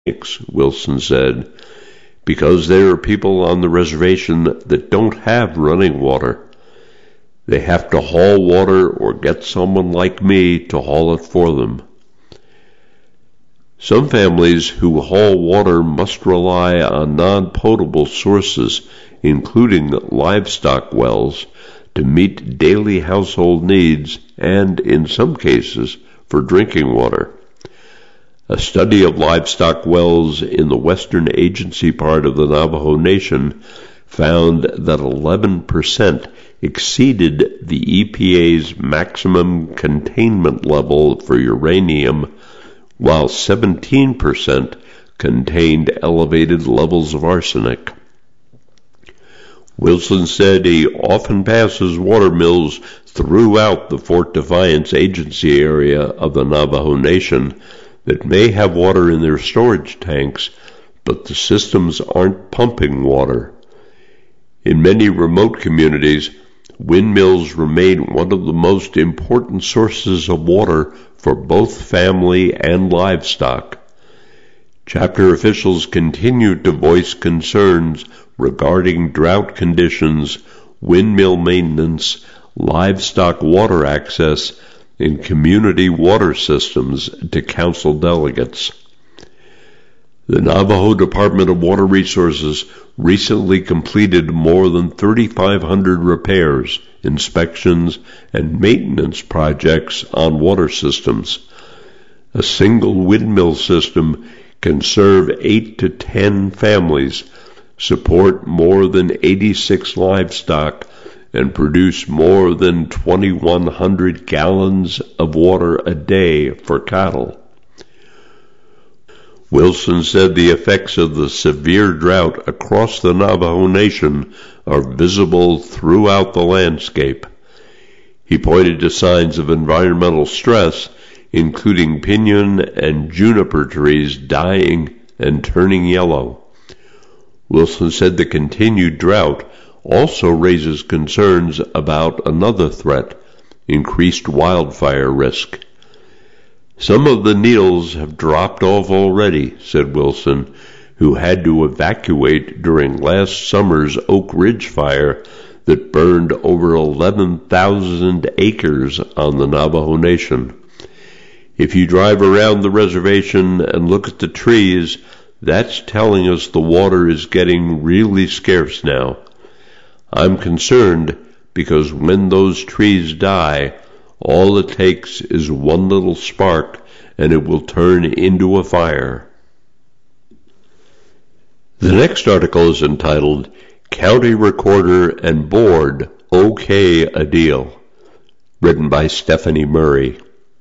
Wilson said, because there are people on the reservation that don't have running water. They have to haul water or get someone like me to haul it for them. Some families who haul water must rely on non-potable sources, including livestock wells, to meet daily household needs and, in some cases, for drinking water. A study of livestock wells in the western agency part of the Navajo Nation found that 11% exceeded the EPA's maximum containment level for uranium, while 17% contained elevated levels of arsenic. Wilson said he often passes water mills throughout the Fort Defiance agency area of the Navajo Nation that may have water in their storage tanks, but the systems aren't pumping water. In many remote communities, windmills remain one of the most important sources of water for both family and livestock. Chapter officials continue to voice concerns regarding drought conditions, windmill maintenance, livestock water access, and community water systems to council delegates. The Navajo Department of Water Resources recently completed more than 3,500 repairs, inspections, and maintenance projects on water systems. A single windmill system can serve 8 to 10 families, support more than 86 livestock, and produce more than 2,100 gallons of water a day for cattle. Wilson said the effects of the severe drought across the Navajo Nation are visible throughout the landscape. He pointed to signs of environmental stress, including pinyon and juniper trees dying and turning yellow. Wilson said the continued drought also raises concerns about another threat, increased wildfire risk. Some of the needles have dropped off already, said Wilson, who had to evacuate during last summer's Oak Ridge fire that burned over 11,000 acres on the Navajo Nation. If you drive around the reservation and look at the trees, that's telling us the water is getting really scarce now. I'm concerned because when those trees die, all it takes is one little spark and it will turn into a fire. The next article is entitled, County Recorder and Board OK a Deal, written by Stephanie Murray.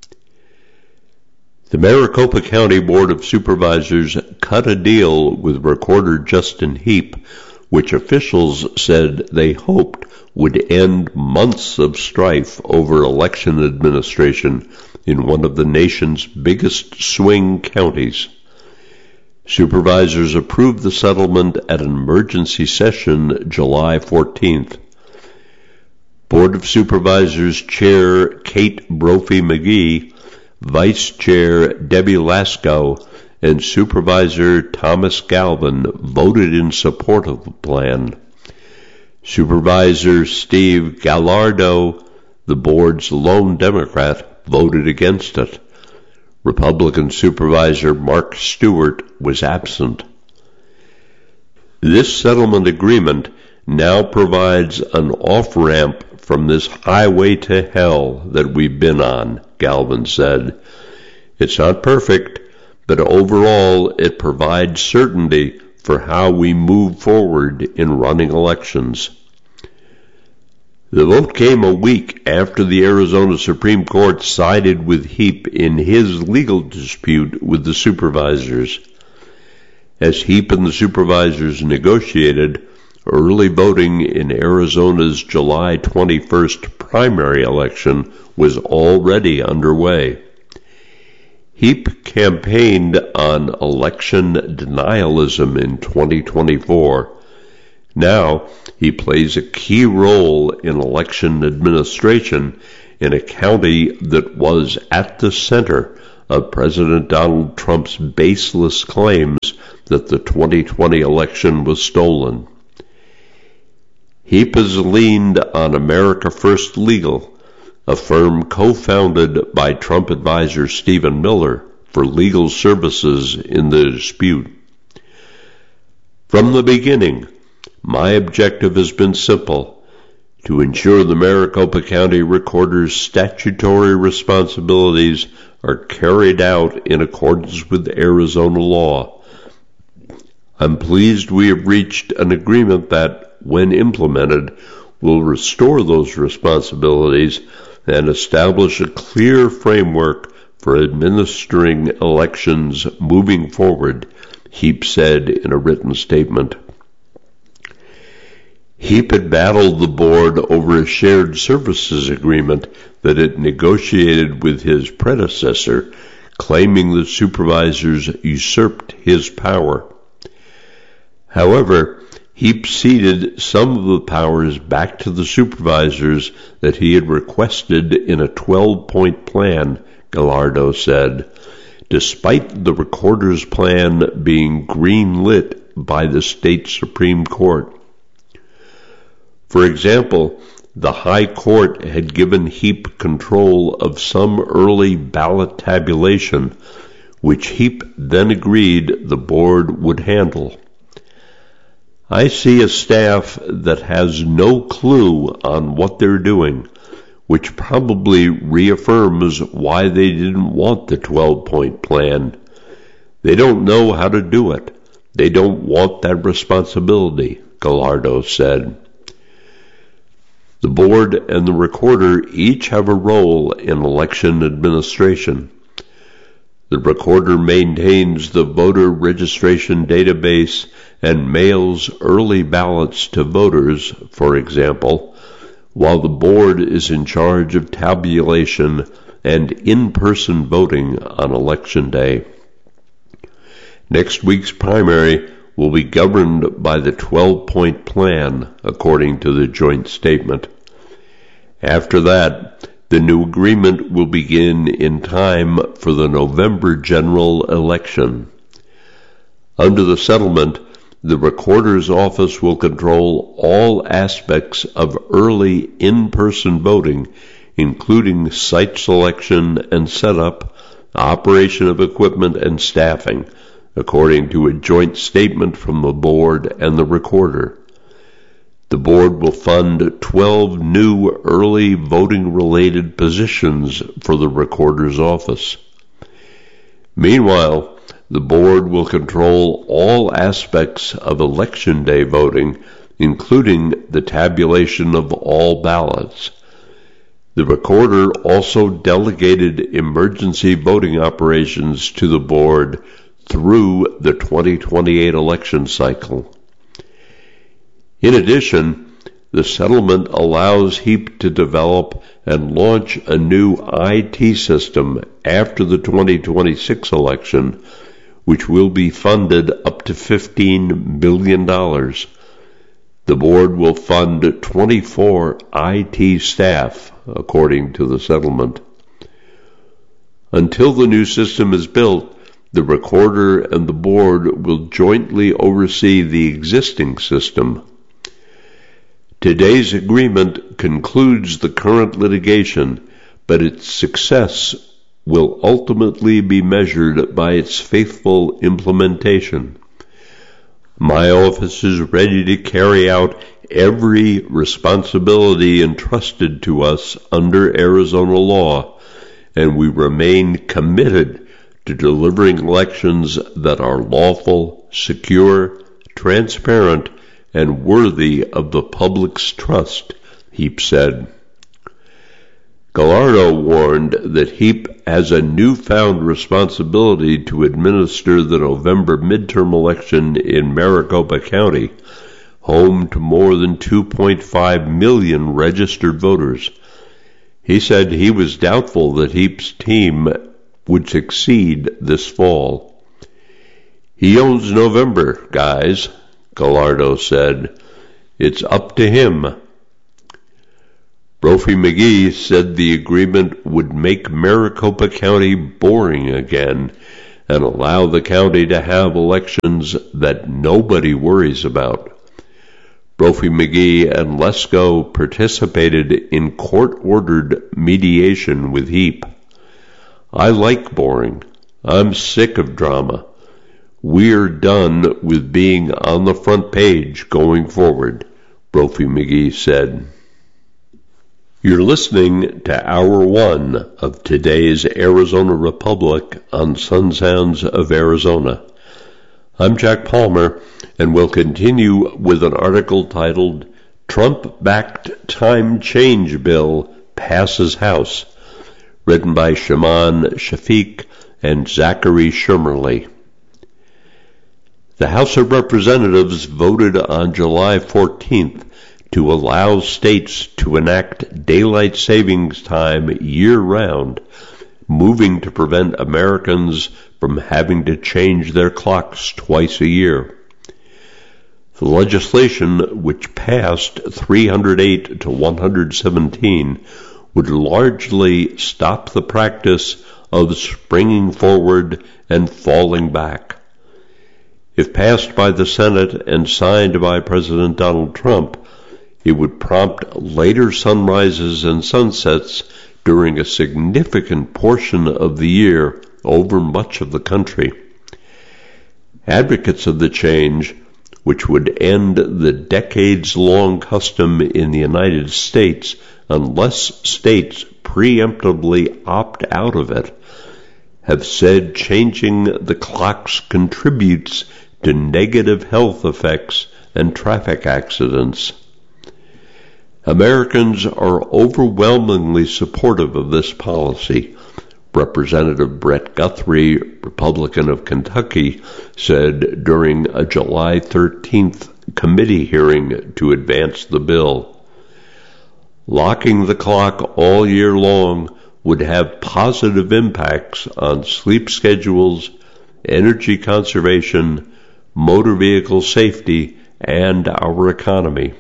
The Maricopa County Board of Supervisors cut a deal with Recorder Justin Heap, which officials said they hoped would end months of strife over election administration in one of the nation's biggest swing counties. Supervisors approved the settlement at an emergency session July 14th. Board of Supervisors Chair Kate Brophy-McGee, Vice Chair Debbie Lasko, and Supervisor Thomas Galvin voted in support of the plan. Supervisor Steve Gallardo, the board's lone Democrat, voted against it. Republican Supervisor Mark Stewart was absent. This settlement agreement now provides an off-ramp from this highway to hell that we've been on, Galvin said. It's not perfect, but overall it provides certainty for how we move forward in running elections. The vote came a week after the Arizona Supreme Court sided with Heap in his legal dispute with the supervisors. As Heap and the supervisors negotiated, early voting in Arizona's July 21st primary election was already underway. Heap campaigned on election denialism in 2024. Now he plays a key role in election administration in a county that was at the center of President Donald Trump's baseless claims that the 2020 election was stolen. Heap has leaned on America First Legal, a firm co-founded by Trump advisor Stephen Miller, for legal services in the dispute. From the beginning, my objective has been simple: to ensure the Maricopa County Recorder's statutory responsibilities are carried out in accordance with Arizona law. I'm pleased we have reached an agreement that, when implemented, will restore those responsibilities and establish a clear framework for administering elections moving forward, Heap said in a written statement. Heap had battled the board over a shared services agreement that it negotiated with his predecessor, claiming the supervisors usurped his power. However, Heap ceded some of the powers back to the supervisors that he had requested in a 12-point plan, Gallardo said, despite the recorder's plan being green-lit by the state Supreme Court. For example, the High Court had given Heap control of some early ballot tabulation, which Heap then agreed the board would handle. I see a staff that has no clue on what they're doing, which probably reaffirms why they didn't want the 12-point plan. They don't know how to do it. They don't want that responsibility, Gallardo said. The board and the recorder each have a role in election administration. The recorder maintains the voter registration database and mails early ballots to voters, for example, while the board is in charge of tabulation and in-person voting on Election Day. Next week's primary will be governed by the 12-point plan, according to the joint statement. After that, the new agreement will begin in time for the November general election. Under the settlement, the recorder's office will control all aspects of early in-person voting, including site selection and setup, operation of equipment, and staffing, according to a joint statement from the board and the recorder. The board will fund 12 new early voting-related positions for the recorder's office. Meanwhile, the board will control all aspects of Election Day voting, including the tabulation of all ballots. The recorder also delegated emergency voting operations to the board through the 2028 election cycle. In addition, the settlement allows Heap to develop and launch a new IT system after the 2026 election, which will be funded up to $15 billion. The board will fund 24 IT staff, according to the settlement. Until the new system is built, the recorder and the board will jointly oversee the existing system. Today's agreement concludes the current litigation, but its success will ultimately be measured by its faithful implementation. My office is ready to carry out every responsibility entrusted to us under Arizona law, and we remain committed to delivering elections that are lawful, secure, transparent, and worthy of the public's trust, Heap said. Gallardo warned that Heap has a newfound responsibility to administer the November midterm election in Maricopa County, home to more than 2.5 million registered voters. He said he was doubtful that Heap's team would succeed this fall. He owns November, guys, Gallardo said. It's up to him. Brophy McGee said the agreement would make Maricopa County boring again and allow the county to have elections that nobody worries about. Brophy McGee and Lesko participated in court-ordered mediation with HEAP. I like boring. I'm sick of drama. We're done with being on the front page going forward, Brophy McGee said. You're listening to Hour 1 of today's Arizona Republic on Sun Sounds of Arizona. I'm Jack Palmer, and we'll continue with an article titled, Trump-Backed Time Change Bill Passes House, written by Shaman Shafiq and Zachary Shumerly. The House of Representatives voted on July 14th to allow states to enact daylight savings time year-round, moving to prevent Americans from having to change their clocks twice a year. The legislation, which passed 308 to 117, would largely stop the practice of springing forward and falling back. If passed by the Senate and signed by President Donald Trump, it would prompt later sunrises and sunsets during a significant portion of the year over much of the country. Advocates of the change, which would end the decades-long custom in the United States unless states preemptively opt out of it, have said changing the clocks contributes to negative health effects and traffic accidents. Americans are overwhelmingly supportive of this policy, Representative Brett Guthrie, Republican of Kentucky, said during a July 13th committee hearing to advance the bill. Locking the clock all year long would have positive impacts on sleep schedules, energy conservation, motor vehicle safety, and our economy.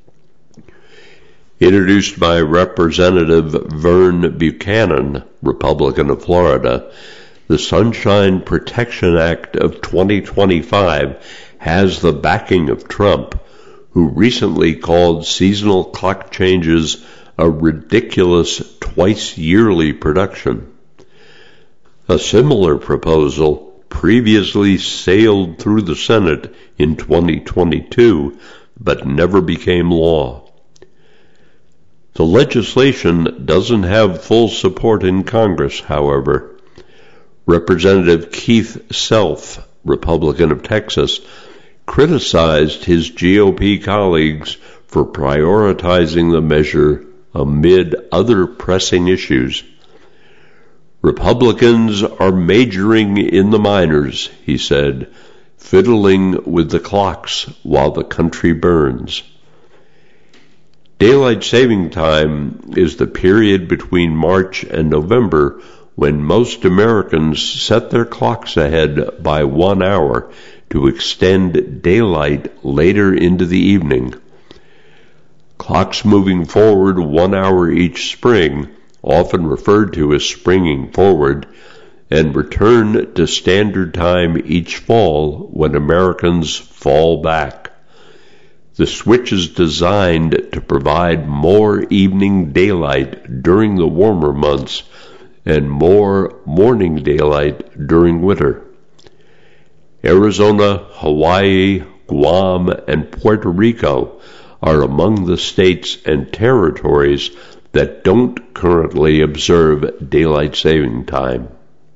Introduced by Representative Vern Buchanan, Republican of Florida, the Sunshine Protection Act of 2025 has the backing of Trump, who recently called seasonal clock changes a ridiculous twice-yearly production. A similar proposal previously sailed through the Senate in 2022, but never became law. The legislation doesn't have full support in Congress, however. Representative Keith Self, Republican of Texas, criticized his GOP colleagues for prioritizing the measure amid other pressing issues. Republicans are majoring in the minors, he said, fiddling with the clocks while the country burns. Daylight saving time is the period between March and November when most Americans set their clocks ahead by 1 hour to extend daylight later into the evening. Clocks moving forward 1 hour each spring, often referred to as springing forward, and return to standard time each fall when Americans fall back. The switch is designed to provide more evening daylight during the warmer months and more morning daylight during winter. Arizona, Hawaii, Guam, and Puerto Rico are among the states and territories that don't currently observe daylight saving time.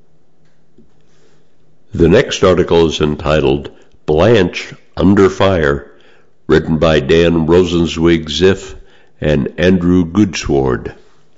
The next article is entitled Blanche Under Fire, written by Dan Rosenzweig Ziff and Andrew Goodsword.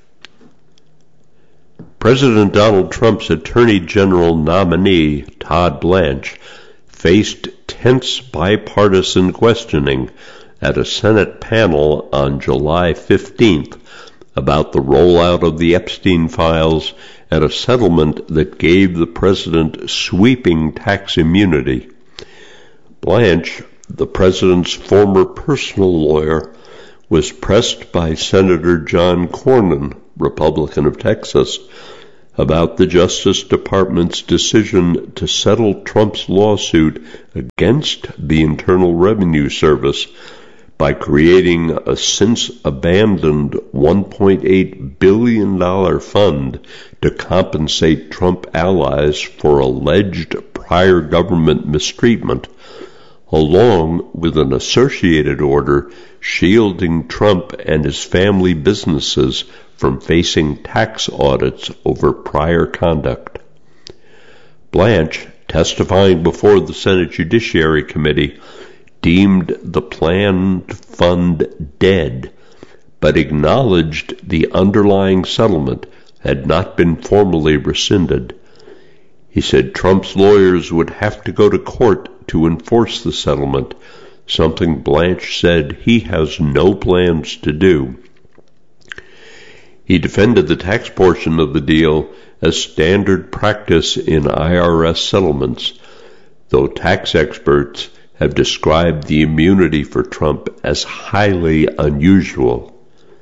President Donald Trump's Attorney General nominee, Todd Blanche, faced tense bipartisan questioning at a Senate panel on July 15th about the rollout of the Epstein files and a settlement that gave the president sweeping tax immunity. Blanche, the president's former personal lawyer, was pressed by Senator John Cornyn, Republican of Texas, about the Justice Department's decision to settle Trump's lawsuit against the Internal Revenue Service by creating a since-abandoned $1.8 billion fund to compensate Trump allies for alleged prior government mistreatment, along with an associated order shielding Trump and his family businesses from facing tax audits over prior conduct. Blanche, testifying before the Senate Judiciary Committee, deemed the planned fund dead, but acknowledged the underlying settlement had not been formally rescinded. He said Trump's lawyers would have to go to court to enforce the settlement, something Blanche said he has no plans to do. He defended the tax portion of the deal as standard practice in IRS settlements, though tax experts have described the immunity for Trump as highly unusual.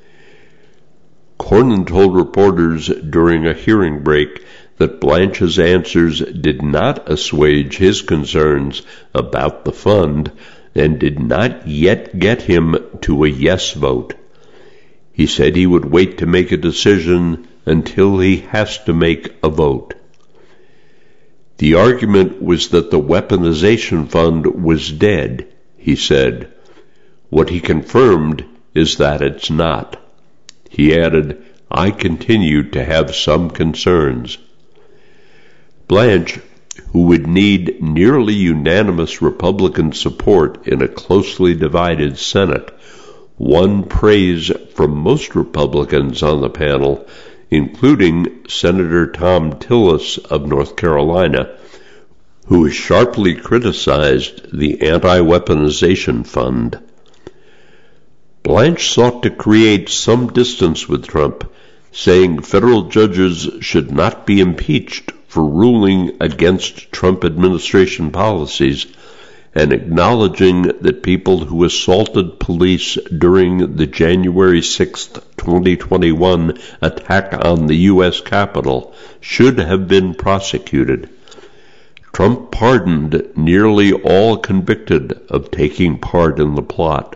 Cornyn told reporters during a hearing break that Blanche's answers did not assuage his concerns about the fund and did not yet get him to a yes vote. He said he would wait to make a decision until he has to make a vote. The argument was that the weaponization fund was dead, he said. What he confirmed is that it's not. He added, I continue to have some concerns. Blanche, who would need nearly unanimous Republican support in a closely divided Senate, won praise from most Republicans on the panel, including Senator Thom Tillis of North Carolina, who has sharply criticized the anti-weaponization fund. Blanche sought to create some distance with Trump, saying federal judges should not be impeached for ruling against Trump administration policies, and acknowledging that people who assaulted police during the January 6, 2021 attack on the U.S. Capitol should have been prosecuted. Trump pardoned nearly all convicted of taking part in the plot.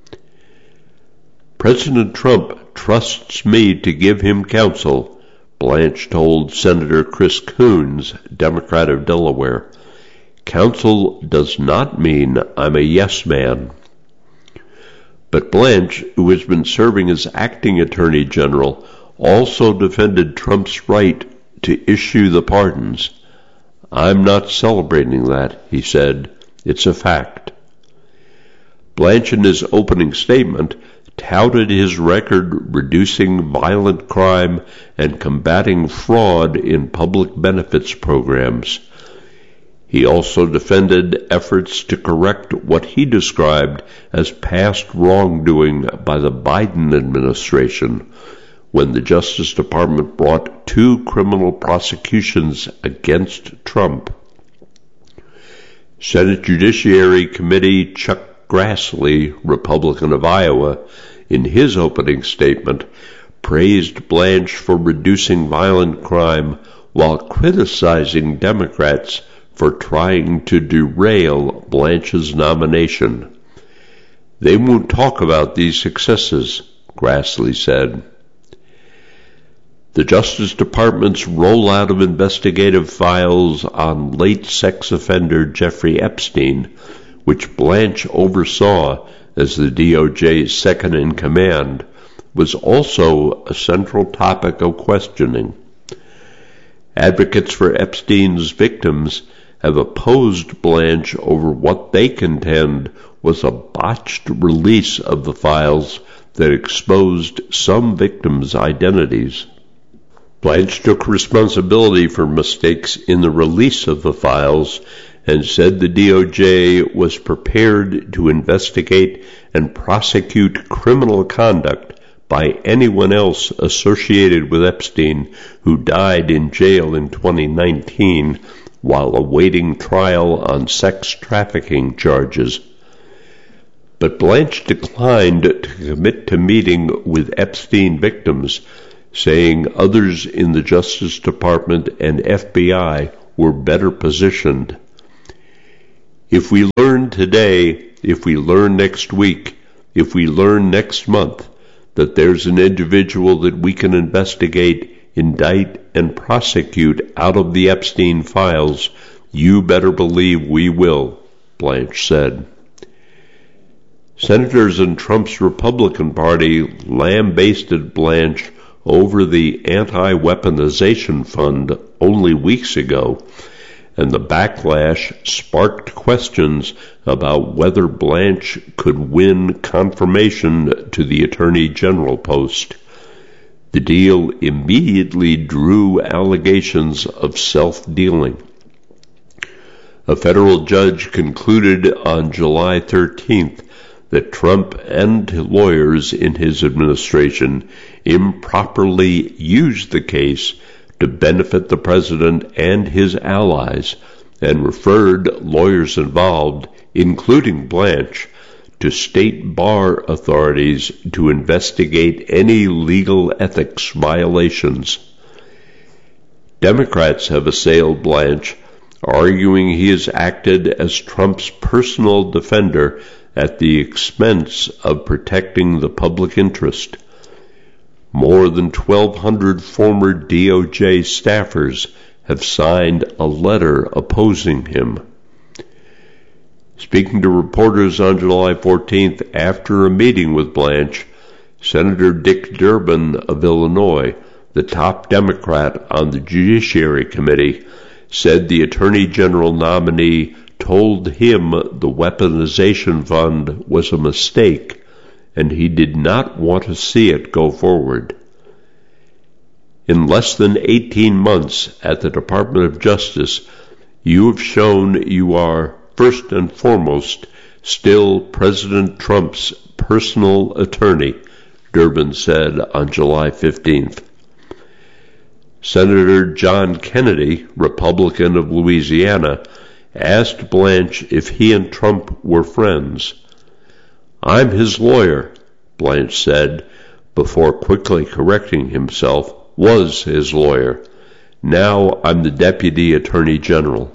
President Trump trusts me to give him counsel, Blanche told Senator Chris Coons, Democrat of Delaware. Counsel does not mean I'm a yes man. But Blanche, who has been serving as acting attorney general, also defended Trump's right to issue the pardons. I'm not celebrating that, he said. It's a fact. Blanche, in his opening statement, touted his record reducing violent crime and combating fraud in public benefits programs. He also defended efforts to correct what he described as past wrongdoing by the Biden administration when the Justice Department brought 2 criminal prosecutions against Trump. Senate Judiciary Committee Chuck Grassley, Republican of Iowa, in his opening statement, praised Blanche for reducing violent crime while criticizing Democrats for trying to derail Blanche's nomination. They won't talk about these successes, Grassley said. The Justice Department's rollout of investigative files on late sex offender Jeffrey Epstein, which Blanche oversaw as the DOJ's second-in-command, was also a central topic of questioning. Advocates for Epstein's victims have opposed Blanche over what they contend was a botched release of the files that exposed some victims' identities. Blanche took responsibility for mistakes in the release of the files and said the DOJ was prepared to investigate and prosecute criminal conduct by anyone else associated with Epstein who died in jail in 2019 while awaiting trial on sex trafficking charges. But Blanche declined to commit to meeting with Epstein victims, saying others in the Justice Department and FBI were better positioned. If we learn today, if we learn next week, if we learn next month that there's an individual that we can investigate, indict, and prosecute out of the Epstein files, you better believe we will, Blanche said. Senators in Trump's Republican Party lambasted Blanche over the anti-weaponization fund only weeks ago, and the backlash sparked questions about whether Blanche could win confirmation to the Attorney General post. The deal immediately drew allegations of self-dealing. A federal judge concluded on July 13th that Trump and lawyers in his administration improperly used the case to benefit the president and his allies, and referred lawyers involved, including Blanche, to state bar authorities to investigate any legal ethics violations. Democrats have assailed Blanche, arguing he has acted as Trump's personal defender at the expense of protecting the public interest. More than 1,200 former DOJ staffers have signed a letter opposing him. Speaking to reporters on July 14th after a meeting with Blanche, Senator Dick Durbin of Illinois, the top Democrat on the Judiciary Committee, said the Attorney General nominee told him the weaponization fund was a mistake and he did not want to see it go forward. In less than 18 months at the Department of Justice, you have shown you are, first and foremost, still President Trump's personal attorney, Durbin said on July 15th. Senator John Kennedy, Republican of Louisiana, asked Blanche if he and Trump were friends. "I'm his lawyer," Blanche said, before quickly correcting himself, was his lawyer. "Now I'm the Deputy Attorney General."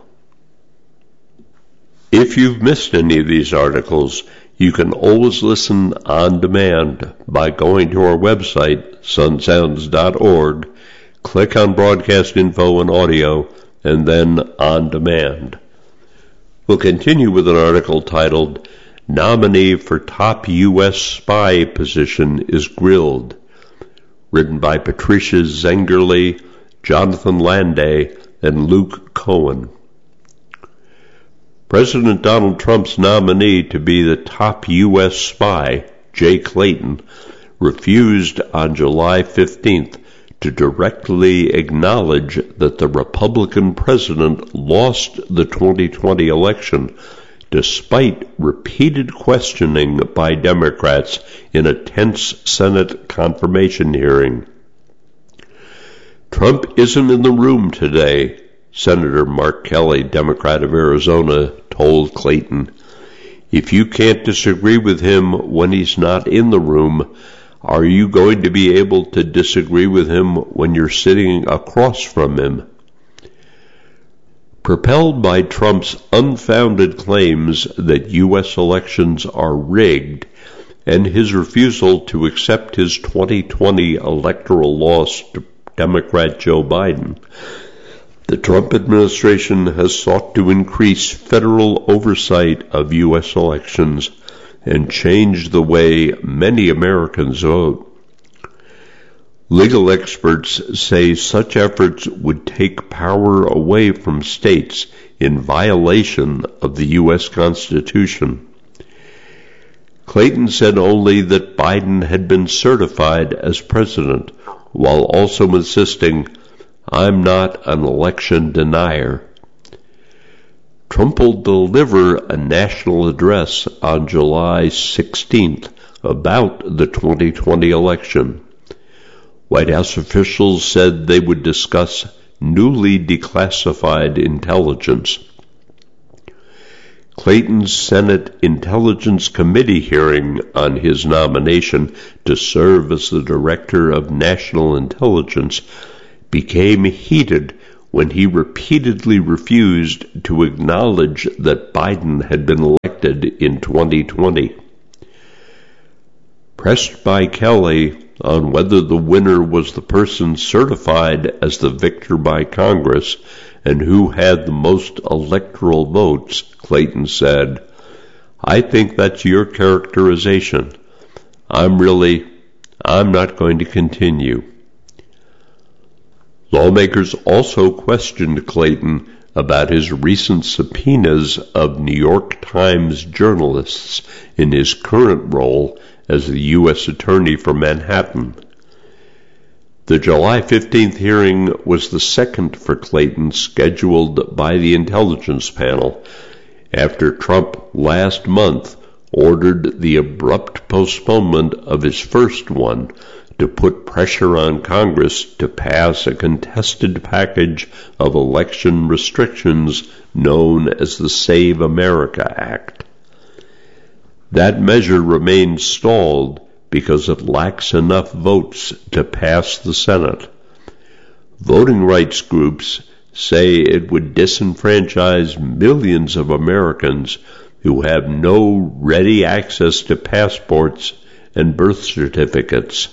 If you've missed any of these articles, you can always listen on demand by going to our website, sunsounds.org, click on Broadcast Info and Audio, and then On Demand. We'll continue with an article titled, "Nominee for Top U.S. Spy Position is Grilled," written by Patricia Zengerle, Jonathan Landay, and Luke Cohen. President Donald Trump's nominee to be the top U.S. spy, Jay Clayton, refused on July 15th to directly acknowledge that the Republican president lost the 2020 election, despite repeated questioning by Democrats in a tense Senate confirmation hearing. "Trump isn't in the room today," Senator Mark Kelly, Democrat of Arizona, told Clayton. "If you can't disagree with him when he's not in the room, are you going to be able to disagree with him when you're sitting across from him?" Propelled by Trump's unfounded claims that U.S. elections are rigged and his refusal to accept his 2020 electoral loss to Democrat Joe Biden, the Trump administration has sought to increase federal oversight of U.S. elections and change the way many Americans vote. Legal experts say such efforts would take power away from states in violation of the U.S. Constitution. Clayton said only that Biden had been certified as president, while also insisting, "I'm not an election denier." Trump will deliver a national address on July 16th about the 2020 election. White House officials said they would discuss newly declassified intelligence. Clayton's Senate Intelligence Committee hearing on his nomination to serve as the Director of National Intelligence became heated when he repeatedly refused to acknowledge that Biden had been elected in 2020. Pressed by Kelly on whether the winner was the person certified as the victor by Congress and who had the most electoral votes, Clayton said, "I think that's your characterization. I'm not going to continue." Lawmakers also questioned Clayton about his recent subpoenas of New York Times journalists in his current role as the U.S. Attorney for Manhattan. The July 15th hearing was the second for Clayton scheduled by the intelligence panel after Trump last month ordered the abrupt postponement of his first one to put pressure on Congress to pass a contested package of election restrictions known as the Save America Act. That measure remains stalled because it lacks enough votes to pass the Senate. Voting rights groups say it would disenfranchise millions of Americans who have no ready access to passports and birth certificates.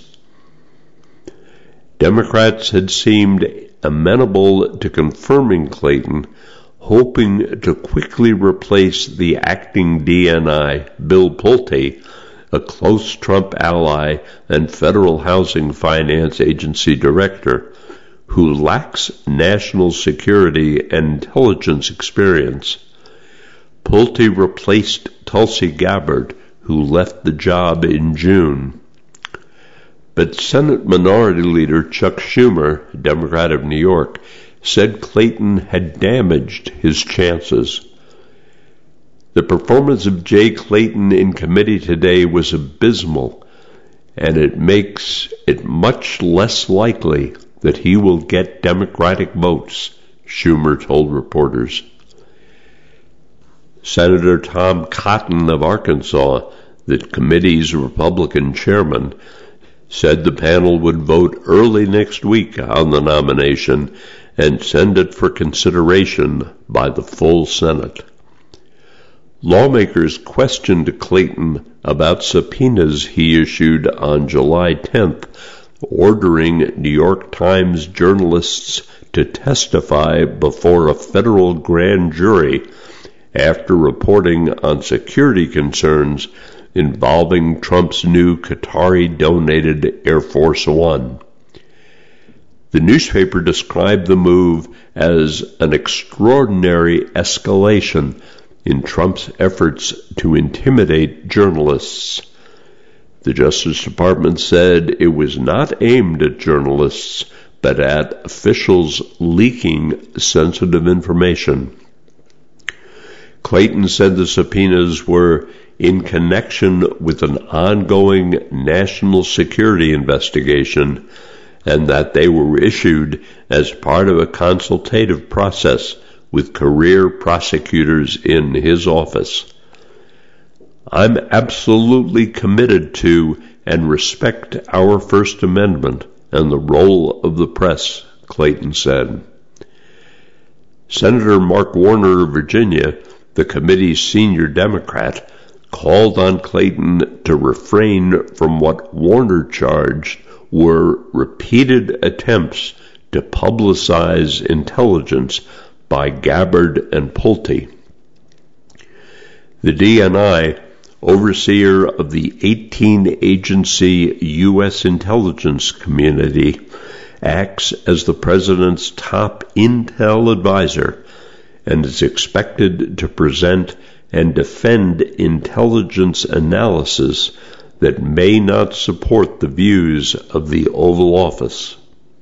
Democrats had seemed amenable to confirming Clayton, hoping to quickly replace the acting DNI, Bill Pulte, a close Trump ally and Federal Housing Finance Agency director, who lacks national security and intelligence experience. Pulte replaced Tulsi Gabbard, who left the job in June. But Senate Minority Leader Chuck Schumer, Democrat of New York, said Clayton had damaged his chances. The performance of Jay Clayton in committee today was abysmal, and it makes it much less likely that he will get Democratic votes, Schumer told reporters. Senator Tom Cotton of Arkansas, the committee's Republican chairman, said the panel would vote early next week on the nomination and send it for consideration by the full Senate. Lawmakers questioned Clayton about subpoenas he issued on July 10th, ordering New York Times journalists to testify before a federal grand jury after reporting on security concerns involving Trump's new Qatari-donated Air Force One. The newspaper described the move as an extraordinary escalation in Trump's efforts to intimidate journalists. The Justice Department said it was not aimed at journalists, but at officials leaking sensitive information. Clayton said the subpoenas were in connection with an ongoing national security investigation and that they were issued as part of a consultative process with career prosecutors in his office. "I'm absolutely committed to and respect our First Amendment and the role of the press," Clayton said. Senator Mark Warner of Virginia, the committee's senior Democrat, called on Clayton to refrain from what Warner charged were repeated attempts to publicize intelligence by Gabbard and Pulte. The DNI, overseer of the 18-agency U.S. intelligence community, acts as the president's top intel advisor and is expected to present and defend intelligence analysis that may not support the views of the Oval Office.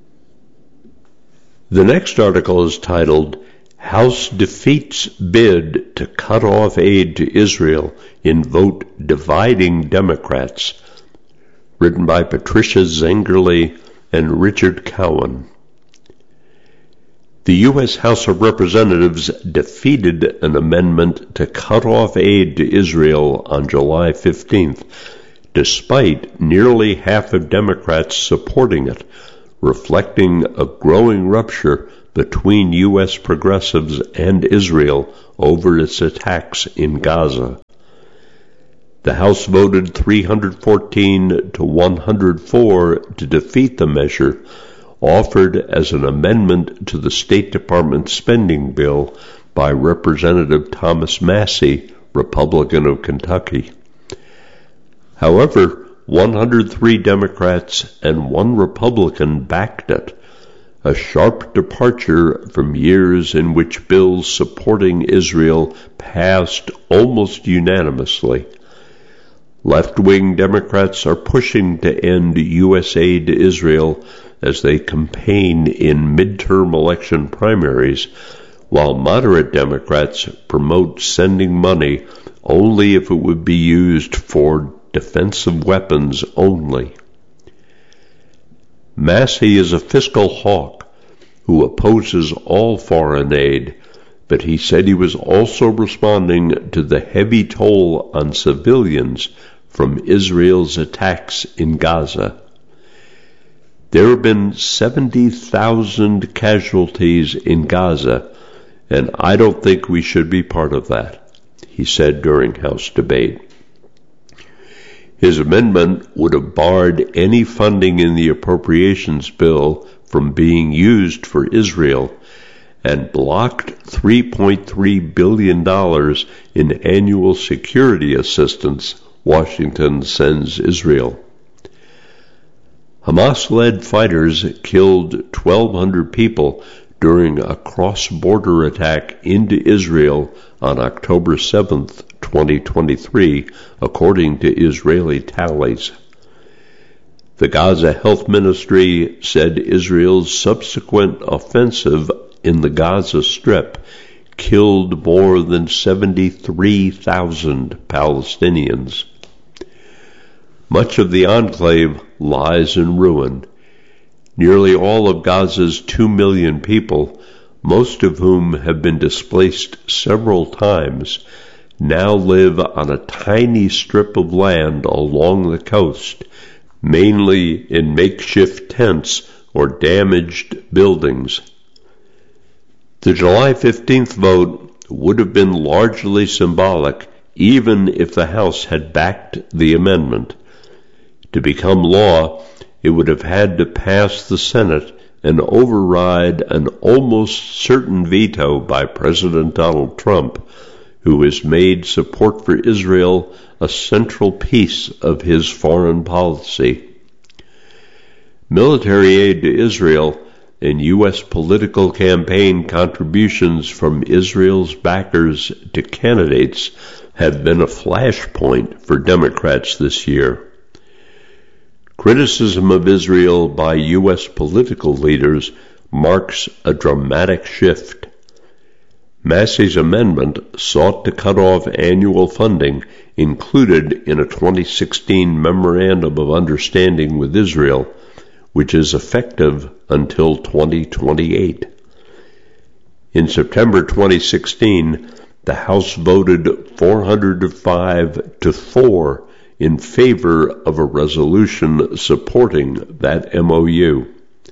The next article is titled, "House Defeats Bid to Cut Off Aid to Israel in Vote Dividing Democrats," written by Patricia Zengerle and Richard Cowan. The U.S. House of Representatives defeated an amendment to cut off aid to Israel on July 15th, despite nearly half of Democrats supporting it, reflecting a growing rupture between U.S. progressives and Israel over its attacks in Gaza. The House voted 314 to 104 to defeat the measure, offered as an amendment to the State Department spending bill by Representative Thomas Massie, Republican of Kentucky. However, 103 Democrats and 1 Republican backed it, a sharp departure from years in which bills supporting Israel passed almost unanimously. Left-wing Democrats are pushing to end U.S. aid to Israel as they campaign in midterm election primaries, while moderate Democrats promote sending money only if it would be used for defensive weapons only. Massie is a fiscal hawk who opposes all foreign aid, but he said he was also responding to the heavy toll on civilians from Israel's attacks in Gaza. There have been 70,000 casualties in Gaza, and I don't think we should be part of that, he said during House debate. His amendment would have barred any funding in the appropriations bill from being used for Israel and blocked $3.3 billion in annual security assistance Washington sends Israel. Hamas-led fighters killed 1,200 people during a cross-border attack into Israel on October 7, 2023, according to Israeli tallies. The Gaza Health Ministry said Israel's subsequent offensive in the Gaza Strip killed more than 73,000 Palestinians. Much of the enclave lies in ruin. Nearly all of Gaza's 2 million people, most of whom have been displaced several times, now live on a tiny strip of land along the coast, mainly in makeshift tents or damaged buildings. The July 15th vote would have been largely symbolic even if the House had backed the amendment. To become law, it would have had to pass the Senate and override an almost certain veto by President Donald Trump, who has made support for Israel a central piece of his foreign policy. Military aid to Israel and U.S. political campaign contributions from Israel's backers to candidates have been a flashpoint for Democrats this year. Criticism of Israel by U.S. political leaders marks a dramatic shift. Massie's amendment sought to cut off annual funding included in a 2016 Memorandum of Understanding with Israel, which is effective until 2028. In September 2016, the House voted 405 to 4 in favor of a resolution supporting that MOU.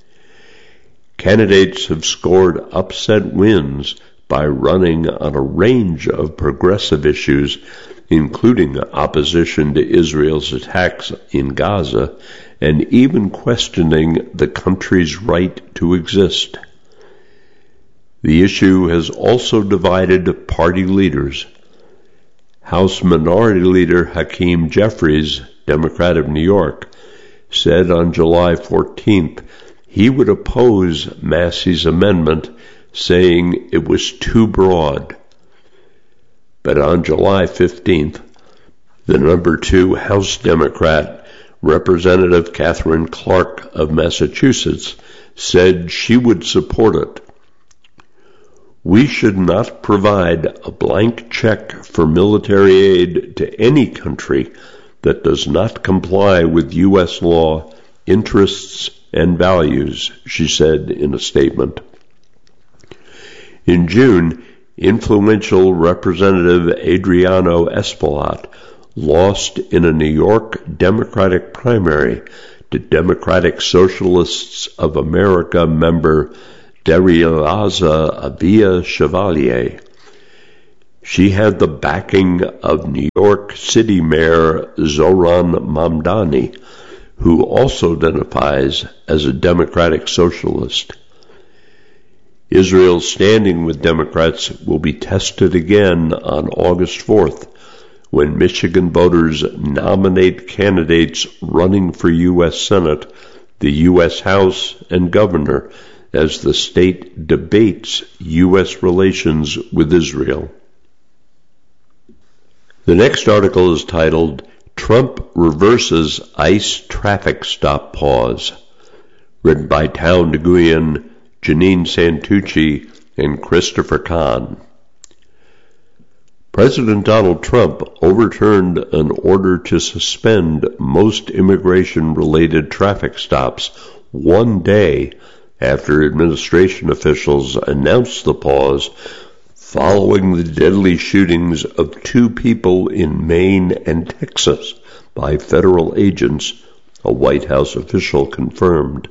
Candidates have scored upset wins by running on a range of progressive issues, including opposition to Israel's attacks in Gaza and even questioning the country's right to exist. The issue has also divided party leaders. House Minority Leader Hakeem Jeffries, Democrat of New York, said on July 14th he would oppose Massie's amendment, saying it was too broad. But on July 15th, the number 2 House Democrat, Representative Katherine Clark of Massachusetts, said she would support it. We should not provide a blank check for military aid to any country that does not comply with U.S. law, interests, and values, she said in a statement. In June, influential Representative Adriano Espaillat lost in a New York Democratic primary to Democratic Socialists of America member Dariaza Avia Chevalier. She had the backing of New York City Mayor Zohran Mamdani, who also identifies as a Democratic Socialist. Israel's standing with Democrats will be tested again on August 4th, when Michigan voters nominate candidates running for U.S. Senate, the U.S. House, and Governor as the state debates U.S. relations with Israel. The next article is titled, Trump Reverses ICE Traffic Stop Pause, written by Tao Nguyen, Janine Santucci, and Christopher Kahn. President Donald Trump overturned an order to suspend most immigration-related traffic stops 1 day after administration officials announced the pause following the deadly shootings of 2 people in Maine and Texas by federal agents, a White House official confirmed.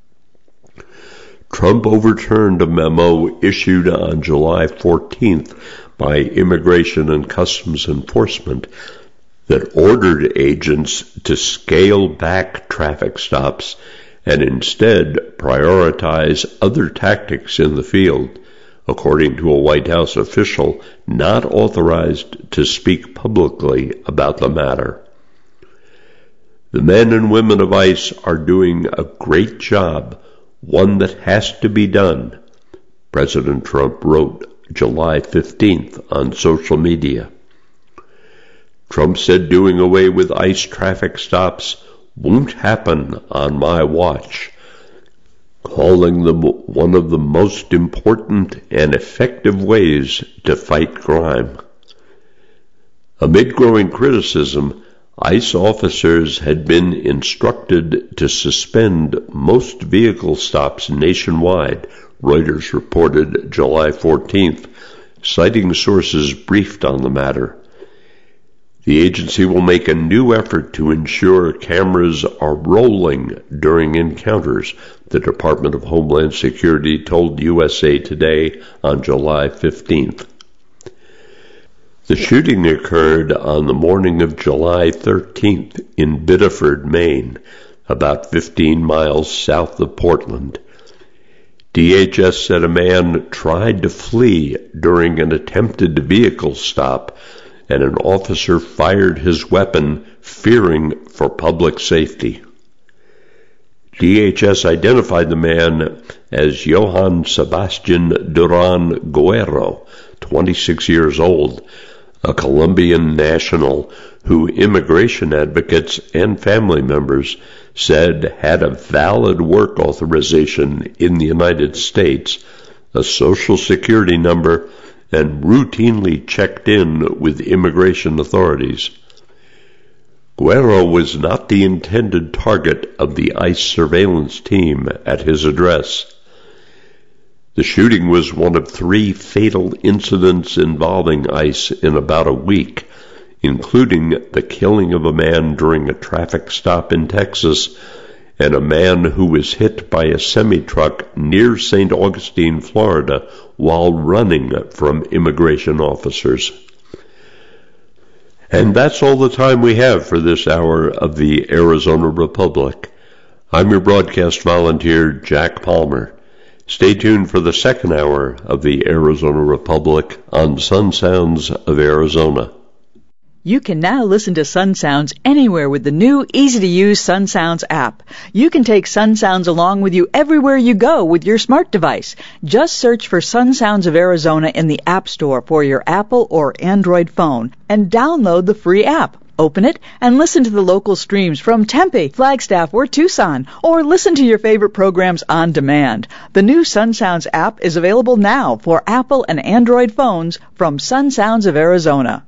Trump overturned a memo issued on July 14th by Immigration and Customs Enforcement that ordered agents to scale back traffic stops and instead prioritize other tactics in the field, according to a White House official not authorized to speak publicly about the matter. The men and women of ICE are doing a great job, one that has to be done, President Trump wrote July 15th on social media. Trump said doing away with ICE traffic stops won't happen on my watch, calling them one of the most important and effective ways to fight crime. Amid growing criticism, ICE officers had been instructed to suspend most vehicle stops nationwide, Reuters reported July 14th, citing sources briefed on the matter. The agency will make a new effort to ensure cameras are rolling during encounters, the Department of Homeland Security told USA Today on July 15th. The shooting occurred on the morning of July 13th in Biddeford, Maine, about 15 miles south of Portland. DHS said a man tried to flee during an attempted vehicle stop, and an officer fired his weapon, fearing for public safety. DHS identified the man as Johann Sebastian Duran Guerrero, 26 years old, a Colombian national who immigration advocates and family members said had a valid work authorization in the United States, a social security number, and routinely checked in with immigration authorities. Guerrero was not the intended target of the ICE surveillance team at his address. The shooting was one of 3 fatal incidents involving ICE in about a week, including the killing of a man during a traffic stop in Texas and a man who was hit by a semi-truck near St. Augustine, Florida, while running from immigration officers. And that's all the time we have for this hour of the Arizona Republic. I'm your broadcast volunteer, Jack Palmer. Stay tuned for the second hour of the Arizona Republic on Sun Sounds of Arizona. You can now listen to Sun Sounds anywhere with the new, easy-to-use Sun Sounds app. You can take Sun Sounds along with you everywhere you go with your smart device. Just search for Sun Sounds of Arizona in the App Store for your Apple or Android phone and download the free app. Open it and listen to the local streams from Tempe, Flagstaff, or Tucson, or listen to your favorite programs on demand. The new Sun Sounds app is available now for Apple and Android phones from Sun Sounds of Arizona.